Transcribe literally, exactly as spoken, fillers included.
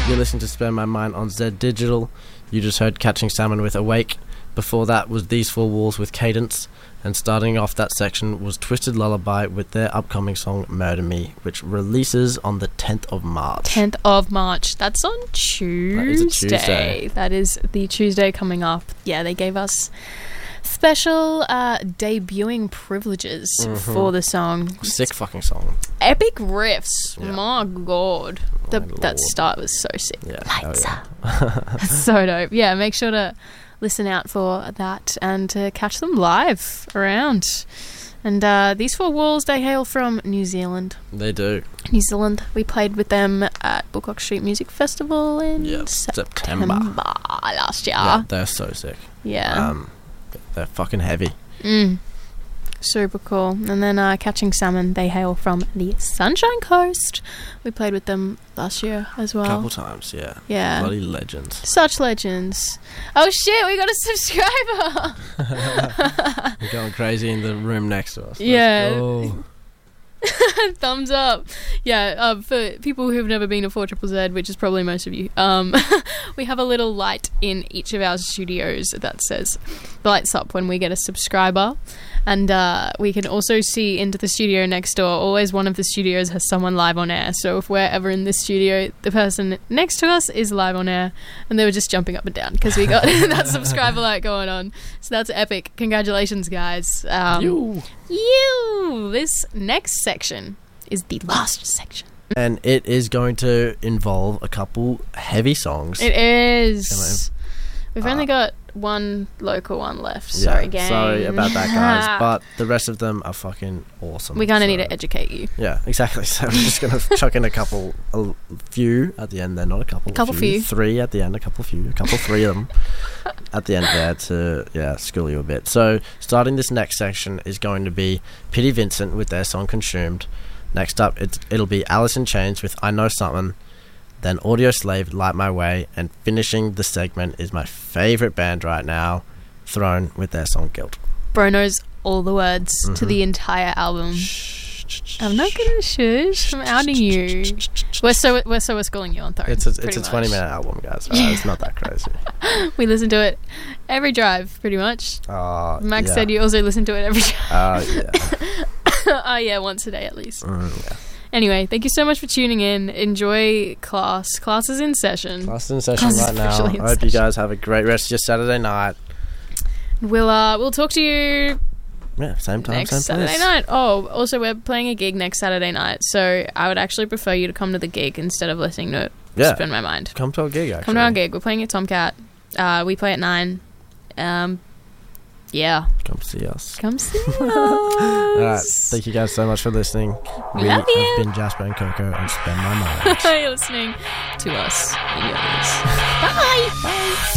You're listening to Spend My Mind on Z Digital. You just heard Catching Salmon with Awake. Before that was These Four Walls with Cadence. And starting off that section was Twisted Lullaby with their upcoming song Murder Me, which releases on the tenth of March. tenth of March. That's on Tuesday. That is a Tuesday. That is the Tuesday coming up. Yeah, they gave us special uh, debuting privileges Mm-hmm. for the song. Sick fucking song. Epic riffs. Yeah. My God. The, My that Lord. start was so sick. Yeah. Lights oh, up. So dope. Yeah, make sure to listen out for that and to catch them live around. And uh, These Four Walls, they hail from New Zealand. yeah. They do. New Zealand. We played with them at Booklock Street Music Festival in Yep, September, September. last year. Yeah, they're so sick. Yeah. Um, they're fucking heavy. Mm. Super cool. And then uh, Catching Salmon, they hail from the Sunshine Coast. We played with them last year as well. A couple times, yeah. Yeah. Bloody legends. Such legends. Oh shit, we got a subscriber. We're going crazy in the room next to us. Let's Yeah. go. Thumbs up. Yeah, um, for people who've never been to four Z Z, which is probably most of you, um, we have a little light in each of our studios that says lights up when we get a subscriber. And uh, we can also see into the studio next door. Always one of the studios has someone live on air. So if we're ever in this studio, the person next to us is live on air. And they were just jumping up and down because we got that subscriber light going on. So that's epic. Congratulations, guys. Um, You. you. This next section is the last section. And it is going to involve a couple heavy songs. It is. We've Uh, only got one local one left. Sorry, yeah, gang. Sorry about that, guys. But the rest of them are fucking awesome. we kind of so- need to educate you. Yeah, exactly. So we're just going to chuck in a couple, a few at the end there. Not a couple. A couple few. Three at the end, a couple few. A couple three of them at the end there to, yeah, school you a bit. So starting this next section is going to be Pity Vincent with their song Consumed. Next up, it's, it'll be Alice in Chains with I Know Something. Then Audio Slave, Light My Way. And finishing the segment is my favourite band right now, Throne, with their song Guilt. Bro knows all the words Mm-hmm. to the entire album. I'm not gonna shush. I'm outing you. We're so we're so we're schooling you on Throne. It's a, it's pretty a twenty much. minute album, guys. Right? It's not that crazy. We listen to it every drive, pretty much. Uh, Max yeah. said you also listen to it every drive. Uh, yeah. Oh yeah, once a day at least. Mm, yeah. Anyway, thank you so much for tuning in. Enjoy class. Class is in session. Class is in session Class is right now. officially in I hope you session. guys have a great rest of your Saturday night. We'll uh we'll talk to you Yeah, same time, next same Saturday place. night. Oh, also we're playing a gig next Saturday night, so I would actually prefer you to come to the gig instead of listening to Yeah. Spin My Mind. Come to our gig, actually. Come to our gig. We're playing at Tomcat. Uh, we play at nine. Um, yeah. Come see us. Come see us. All right. Thank you guys so much for listening. We we love have you. been Jasper and Coco and Spend My Mind. You're listening to us in your ears. Bye. Bye.